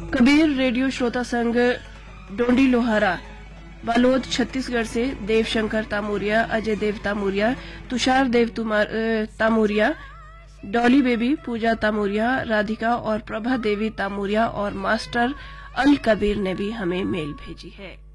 Kabir radio श्रोता संघ डोंडी लोहारा बालोद छत्तीसगढ़ से देवशंकर तामूरिया, अजय देव तामूरिया, तुषार देव तामूरिया, डॉली बेबी, पूजा तामूरिया, राधिका और प्रभा देवी तामूरिया और मास्टर अल कबीर ने भी हमें मेल भेजी है।